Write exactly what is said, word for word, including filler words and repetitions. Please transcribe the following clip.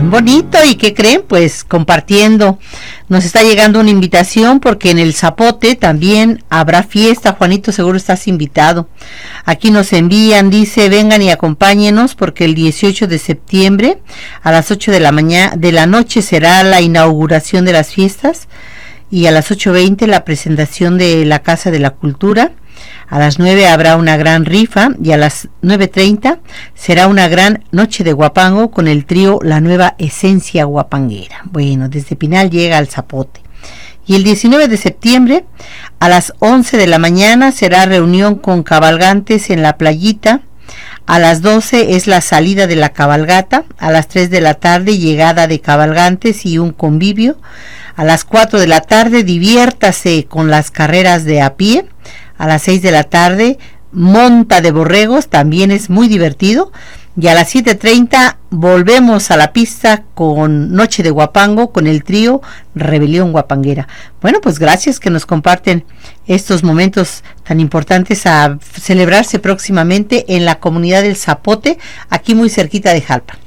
Bien bonito. ¿Y qué creen? Pues compartiendo. Nos está llegando una invitación porque en el Zapote también habrá fiesta. Juanito, seguro estás invitado. Aquí nos envían, dice, vengan y acompáñenos porque el dieciocho de septiembre a las ocho de la mañana, de la noche será la inauguración de las fiestas y a las ocho veinte la presentación de la Casa de la Cultura. A las nueve habrá una gran rifa y a las nueve treinta será una gran noche de guapango con el trío La Nueva Esencia Guapanguera. Bueno, desde Pinal llega al Zapote. Y el diecinueve de septiembre a las once de la mañana será reunión con cabalgantes en la playita. A las doce es la salida de la cabalgata. A las tres de la tarde llegada de cabalgantes y un convivio. A las cuatro de la tarde diviértase con las carreras de a pie. A las seis de la tarde, monta de borregos, también es muy divertido. Y a las siete treinta volvemos a la pista con Noche de Guapango, con el trío Rebelión Guapanguera. Bueno, pues gracias que nos comparten estos momentos tan importantes a celebrarse próximamente en la comunidad del Zapote, aquí muy cerquita de Jalpa.